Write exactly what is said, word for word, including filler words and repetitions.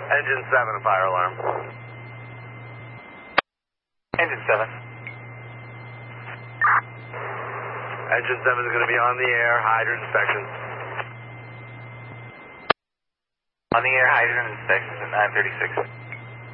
Engine seven, a fire alarm. Engine seven. Engine seven is going to be on the air, hydrant inspection. On the air, hydrant inspections at nine thirty-six.